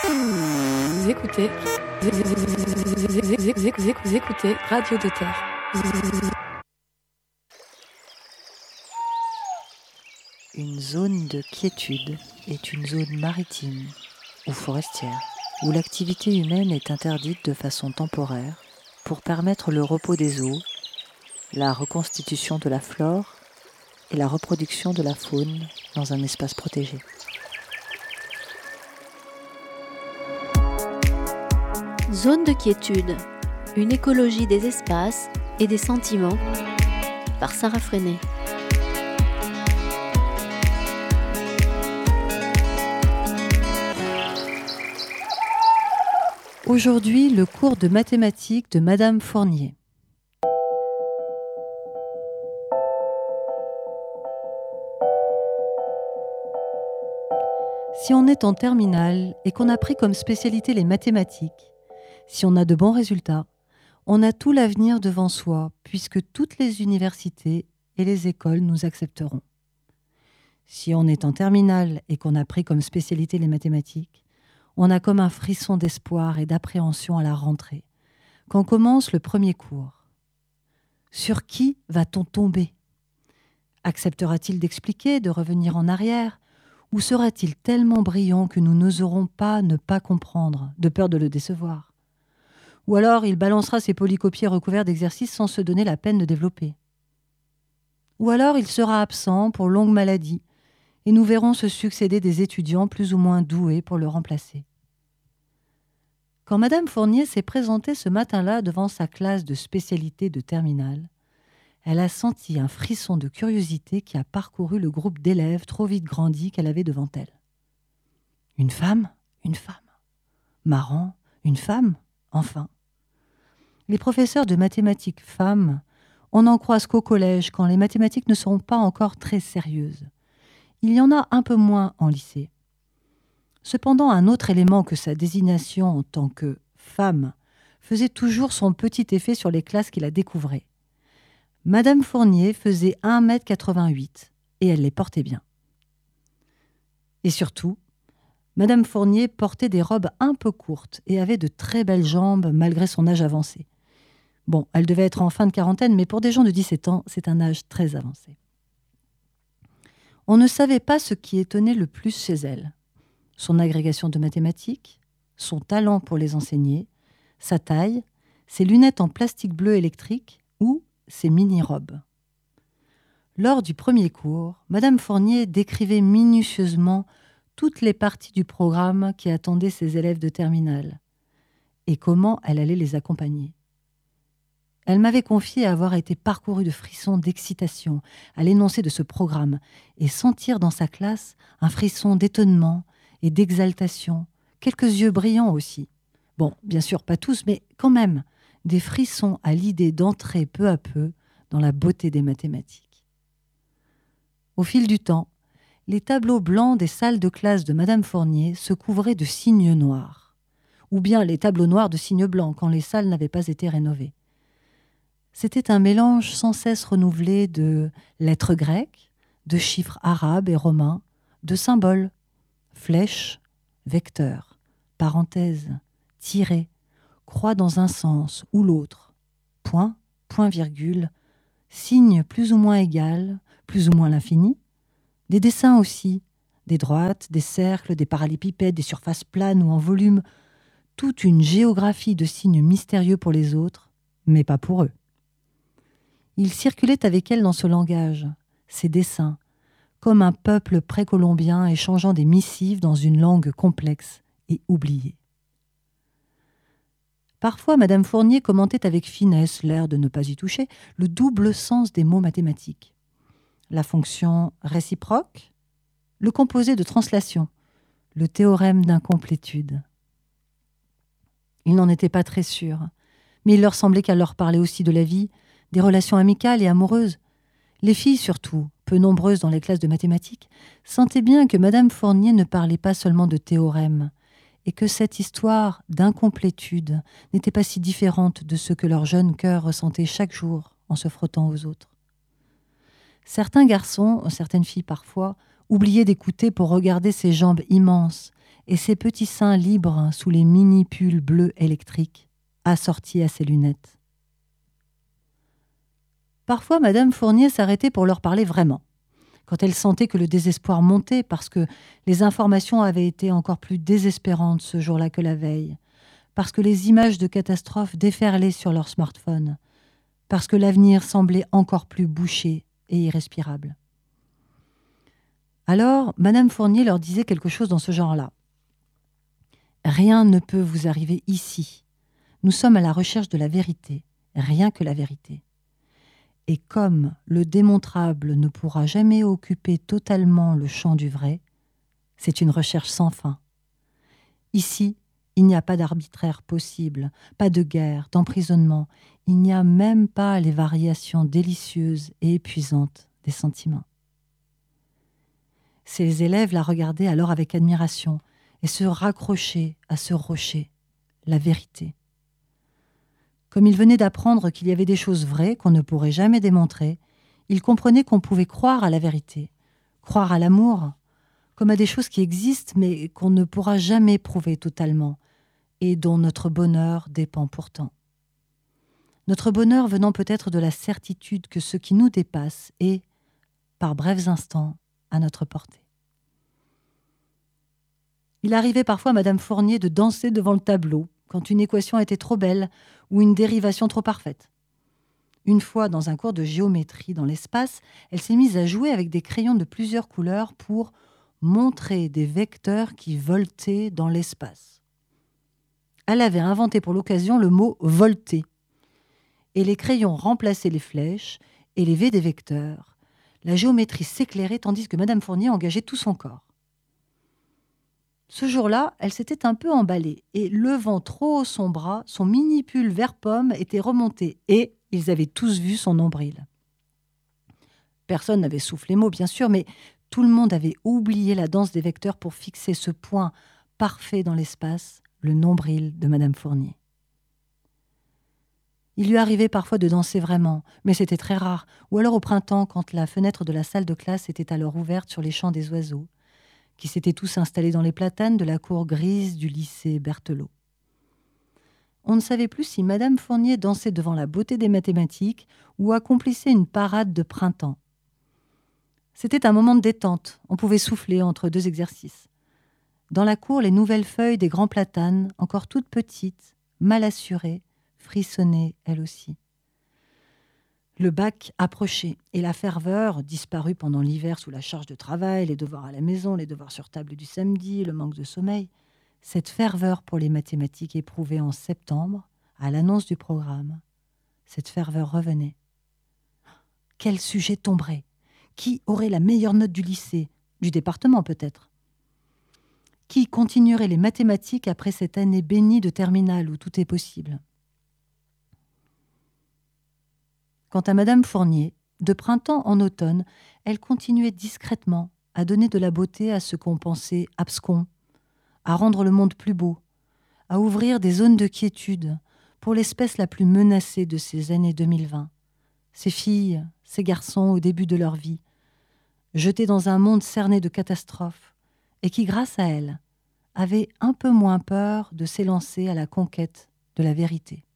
Vous écoutez Radio de Terre. Une zone de quiétude est une zone maritime ou forestière où l'activité humaine est interdite de façon temporaire pour permettre le repos des eaux, la reconstitution de la flore et la reproduction de la faune dans un espace protégé. Zone de quiétude, une écologie des espaces et des sentiments, par Sarah Freinet. Aujourd'hui, le cours de mathématiques de Madame Fournier. Si on est en terminale et qu'on a pris comme spécialité les mathématiques, si on a de bons résultats, on a tout l'avenir devant soi, puisque toutes les universités et les écoles nous accepteront. Si on est en terminale et qu'on a pris comme spécialité les mathématiques, on a comme un frisson d'espoir et d'appréhension à la rentrée, quand commence le premier cours. Sur qui va-t-on tomber ? Acceptera-t-il d'expliquer, de revenir en arrière ? Ou sera-t-il tellement brillant que nous n'oserons pas ne pas comprendre, de peur de le décevoir ? Ou alors il balancera ses polycopiés recouverts d'exercices sans se donner la peine de développer. Ou alors il sera absent pour longue maladie, et nous verrons se succéder des étudiants plus ou moins doués pour le remplacer. Quand Madame Fournier s'est présentée ce matin-là devant sa classe de spécialité de terminale, elle a senti un frisson de curiosité qui a parcouru le groupe d'élèves trop vite grandis qu'elle avait devant elle. Une femme ? Une femme. Marrant, une femme ? Enfin. Les professeurs de mathématiques femmes, on n'en croise qu'au collège quand les mathématiques ne seront pas encore très sérieuses. Il y en a un peu moins en lycée. Cependant, un autre élément que sa désignation en tant que femme faisait toujours son petit effet sur les classes qui la découvraient. Madame Fournier faisait 1m88 et elle les portait bien. Et surtout, Madame Fournier portait des robes un peu courtes et avait de très belles jambes malgré son âge avancé. Bon, elle devait être en fin de quarantaine, mais pour des gens de 17 ans, c'est un âge très avancé. On ne savait pas ce qui étonnait le plus chez elle. Son agrégation de mathématiques, son talent pour les enseigner, sa taille, ses lunettes en plastique bleu électrique ou ses mini-robes. Lors du premier cours, Madame Fournier décrivait minutieusement toutes les parties du programme qui attendaient ses élèves de terminale et comment elle allait les accompagner. Elle m'avait confié avoir été parcourue de frissons d'excitation à l'énoncé de ce programme et sentir dans sa classe un frisson d'étonnement et d'exaltation, quelques yeux brillants aussi. Bon, bien sûr pas tous, mais quand même, des frissons à l'idée d'entrer peu à peu dans la beauté des mathématiques. Au fil du temps, les tableaux blancs des salles de classe de Madame Fournier se couvraient de signes noirs, ou bien les tableaux noirs de signes blancs quand les salles n'avaient pas été rénovées. C'était un mélange sans cesse renouvelé de lettres grecques, de chiffres arabes et romains, de symboles, flèches, vecteurs, parenthèses, tirets, croix dans un sens ou l'autre, point, point-virgule, signe plus ou moins égal, plus ou moins l'infini, des dessins aussi, des droites, des cercles, des parallélépipèdes, des surfaces planes ou en volume, toute une géographie de signes mystérieux pour les autres, mais pas pour eux. Il circulait avec elle dans ce langage, ces dessins, comme un peuple précolombien échangeant des missives dans une langue complexe et oubliée. Parfois, Madame Fournier commentait avec finesse, l'air de ne pas y toucher, le double sens des mots mathématiques. La fonction réciproque, le composé de translation, le théorème d'incomplétude. Ils n'en étaient pas très sûrs, mais il leur semblait qu'elle leur parlait aussi de la vie, des relations amicales et amoureuses. Les filles surtout, peu nombreuses dans les classes de mathématiques, sentaient bien que Madame Fournier ne parlait pas seulement de théorèmes, et que cette histoire d'incomplétude n'était pas si différente de ce que leur jeune cœur ressentait chaque jour en se frottant aux autres. Certains garçons, certaines filles parfois, oubliaient d'écouter pour regarder ses jambes immenses et ses petits seins libres sous les mini-pulls bleus électriques, assortis à ses lunettes. Parfois, Madame Fournier s'arrêtait pour leur parler vraiment, quand elle sentait que le désespoir montait parce que les informations avaient été encore plus désespérantes ce jour-là que la veille, parce que les images de catastrophes déferlaient sur leur smartphone, parce que l'avenir semblait encore plus bouché et irrespirable. Alors, Madame Fournier leur disait quelque chose dans ce genre-là. « Rien ne peut vous arriver ici. Nous sommes à la recherche de la vérité, rien que la vérité. Et comme le démontrable ne pourra jamais occuper totalement le champ du vrai, c'est une recherche sans fin. Ici, il n'y a pas d'arbitraire possible, pas de guerre, d'emprisonnement, il n'y a même pas les variations délicieuses et épuisantes des sentiments. » Ses élèves la regardaient alors avec admiration et se raccrochaient à ce rocher, la vérité. Comme ils venaient d'apprendre qu'il y avait des choses vraies qu'on ne pourrait jamais démontrer, ils comprenaient qu'on pouvait croire à la vérité, croire à l'amour, comme à des choses qui existent mais qu'on ne pourra jamais prouver totalement et dont notre bonheur dépend pourtant. Notre bonheur venant peut-être de la certitude que ce qui nous dépasse est, par brefs instants, à notre portée. Il arrivait parfois à Madame Fournier de danser devant le tableau quand une équation était trop belle ou une dérivation trop parfaite. Une fois, dans un cours de géométrie dans l'espace, elle s'est mise à jouer avec des crayons de plusieurs couleurs pour montrer des vecteurs qui voltaient dans l'espace. Elle avait inventé pour l'occasion le mot « volter ». Et les crayons remplaçaient les flèches et les V des vecteurs. La géométrie s'éclairait tandis que Madame Fournier engageait tout son corps. Ce jour-là, elle s'était un peu emballée et, levant trop haut son bras, son mini-pull vert pomme était remonté et ils avaient tous vu son nombril. Personne n'avait soufflé mot, bien sûr, mais tout le monde avait oublié la danse des vecteurs pour fixer ce point parfait dans l'espace, le nombril de Madame Fournier. Il lui arrivait parfois de danser vraiment, mais c'était très rare, ou alors au printemps, quand la fenêtre de la salle de classe était alors ouverte sur les chants des oiseaux, qui s'étaient tous installés dans les platanes de la cour grise du lycée Berthelot. On ne savait plus si Madame Fournier dansait devant la beauté des mathématiques ou accomplissait une parade de printemps. C'était un moment de détente, on pouvait souffler entre deux exercices. Dans la cour, les nouvelles feuilles des grands platanes, encore toutes petites, mal assurées, frissonnaient elles aussi. Le bac approchait et la ferveur, disparue pendant l'hiver sous la charge de travail, les devoirs à la maison, les devoirs sur table du samedi, le manque de sommeil, cette ferveur pour les mathématiques éprouvée en septembre, à l'annonce du programme, cette ferveur revenait. Quel sujet tomberait ? Qui aurait la meilleure note du lycée, du département peut-être ? Qui continuerait les mathématiques après cette année bénie de terminale où tout est possible ? Quant à Madame Fournier, de printemps en automne, elle continuait discrètement à donner de la beauté à ce qu'on pensait abscons, à rendre le monde plus beau, à ouvrir des zones de quiétude pour l'espèce la plus menacée de ces années 2020, ces filles, ces garçons au début de leur vie, jetés dans un monde cerné de catastrophes, et qui, grâce à elle, avaient un peu moins peur de s'élancer à la conquête de la vérité.